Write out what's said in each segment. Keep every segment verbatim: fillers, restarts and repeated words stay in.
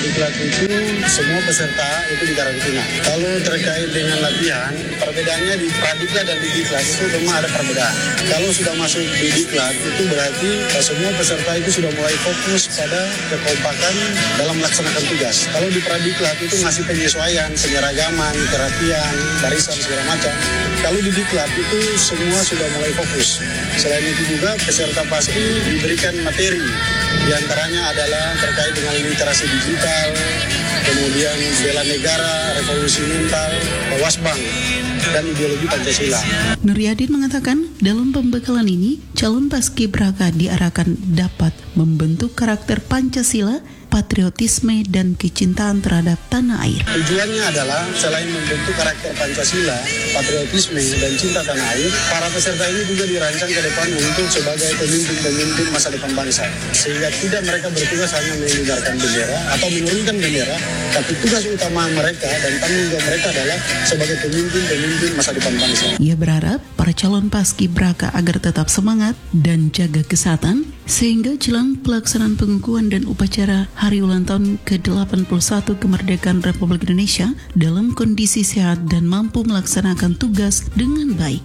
Pradiklat itu semua peserta itu dikarantina. Kalau terkait dengan latihan, perbedaannya di Pradiklat dan di Diklat itu memang ada perbedaan. Kalau sudah masuk di Diklat itu berarti semua peserta itu sudah mulai fokus pada kekompakan dalam melaksanakan tugas. Kalau di Pradiklat itu masih penyesuaian, penyeragaman, kerapian, barisan segala macam. Kalau di Diklat itu semua sudah mulai fokus. Selain itu juga peserta pasti diberikan materi. Di antaranya adalah terkait dengan literasi digital, kemudian bela negara, revolusi mental, wasbang, dan ideologi Pancasila. Nuryadin mengatakan dalam pembekalan ini calon paskibraka diarahkan dapat membentuk karakter Pancasila, patriotisme, dan kecintaan terhadap tanah air. Tujuannya adalah selain membentuk karakter Pancasila, patriotisme, dan cinta tanah air, para peserta ini juga dirancang ke depan untuk sebagai pemimpin-pemimpin masa depan bangsa. Sehingga tidak mereka bertugas hanya mengibarkan bendera atau menurunkan bendera, tapi tugas utama mereka dan tanggung jawab mereka adalah sebagai pemimpin-pemimpin masa depan bangsa. Ia berharap para calon paskibraka agar tetap semangat dan jaga kesehatan, sehingga jelang pelaksanaan pengukuhan dan upacara Hari Ulang Tahun ke delapan puluh satu Kemerdekaan Republik Indonesia dalam kondisi sehat dan mampu melaksanakan tugas dengan baik.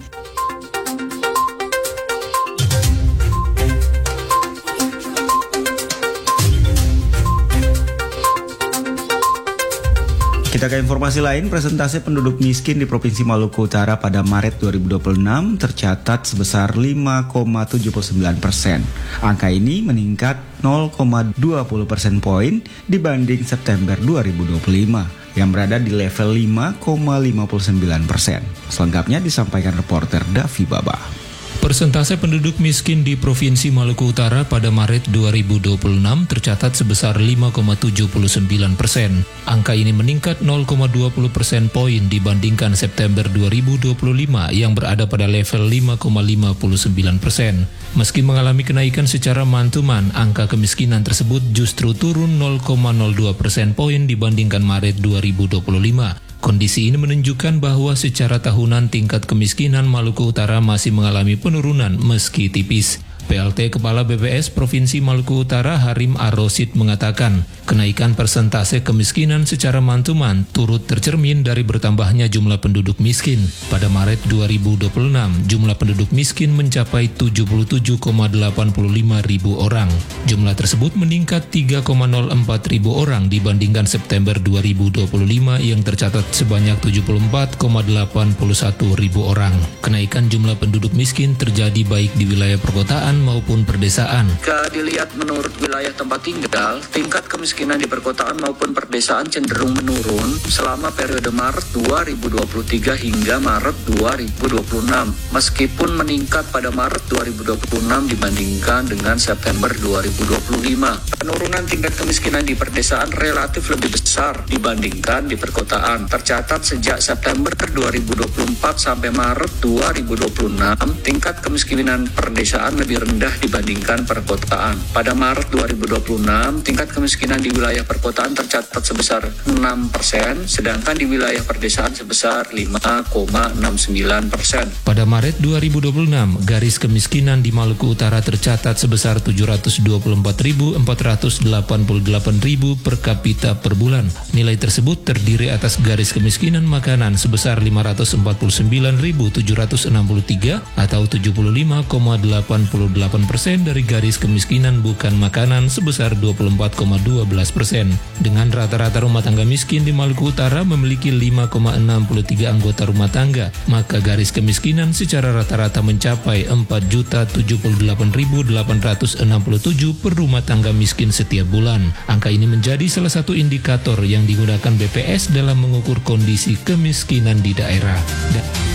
Kita ke informasi lain, presentasi penduduk miskin di Provinsi Maluku Utara pada Maret dua ribu dua puluh enam tercatat sebesar lima koma tujuh sembilan persen. Angka ini meningkat nol koma dua puluh persen poin dibanding September dua ribu dua puluh lima yang berada di level lima koma lima sembilan persen. Selengkapnya disampaikan reporter Davi Baba. Persentase penduduk miskin di Provinsi Maluku Utara pada Maret dua ribu dua puluh enam tercatat sebesar lima koma tujuh sembilan persen. Angka ini meningkat nol koma dua puluh persen poin dibandingkan September dua ribu dua puluh lima yang berada pada level lima koma lima sembilan persen. Meski mengalami kenaikan secara mantuman, angka kemiskinan tersebut justru turun nol koma nol dua persen poin dibandingkan Maret dua ribu dua puluh lima. Kondisi ini menunjukkan bahwa secara tahunan tingkat kemiskinan Maluku Utara masih mengalami penurunan meski tipis. P L T Kepala B P S Provinsi Maluku Utara Harim Ar-Rosid mengatakan, kenaikan persentase kemiskinan secara mantuman turut tercermin dari bertambahnya jumlah penduduk miskin. Pada Maret dua ribu dua puluh enam, jumlah penduduk miskin mencapai tujuh puluh tujuh koma delapan lima ribu orang. Jumlah tersebut meningkat tiga koma nol empat ribu orang dibandingkan September dua ribu dua puluh lima yang tercatat sebanyak tujuh puluh empat koma delapan satu ribu orang. Kenaikan jumlah penduduk miskin terjadi baik di wilayah perkotaan maupun perdesaan. Jika dilihat menurut wilayah tempat tinggal, tingkat kemiskinan di perkotaan maupun perdesaan cenderung menurun selama periode Maret dua ribu dua puluh tiga hingga Maret dua ribu dua puluh enam, meskipun meningkat pada Maret dua ribu dua puluh enam dibandingkan dengan September dua ribu dua puluh lima. Penurunan tingkat kemiskinan di perdesaan relatif lebih besar dibandingkan di perkotaan. Tercatat sejak September dua ribu dua puluh empat sampai Maret dua ribu dua puluh enam, tingkat kemiskinan perdesaan lebih rendah dibandingkan perkotaan. Pada Maret dua ribu dua puluh enam, tingkat kemiskinan di wilayah perkotaan tercatat sebesar enam persen, sedangkan di wilayah perdesaan sebesar lima koma enam sembilan persen. Pada Maret dua ribu dua puluh enam, garis kemiskinan di Maluku Utara tercatat sebesar tujuh ratus dua puluh empat ribu empat ratus delapan puluh delapan ribu per kapita per bulan. Nilai tersebut terdiri atas garis kemiskinan makanan sebesar lima ratus empat puluh sembilan ribu tujuh ratus enam puluh tiga atau tujuh puluh lima koma delapan delapan persen dari garis kemiskinan bukan makanan sebesar dua puluh empat koma dua belas persen. Dengan rata-rata rumah tangga miskin di Maluku Utara memiliki lima koma enam tiga anggota rumah tangga, maka garis kemiskinan secara rata-rata mencapai empat juta tujuh puluh delapan ribu delapan ratus enam puluh tujuh per rumah tangga miskin setiap bulan. Angka ini menjadi salah satu indikator yang digunakan B P S dalam mengukur kondisi kemiskinan di daerah. Dan